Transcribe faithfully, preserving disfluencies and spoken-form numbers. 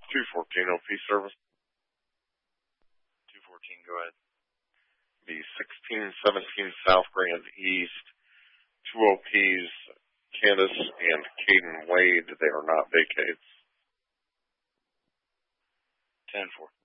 two fourteen O P service. two fourteen, go ahead. The sixteen seventeen South Grand East, two O Ps, Candace and Caden Wade. They are not vacates. ten four.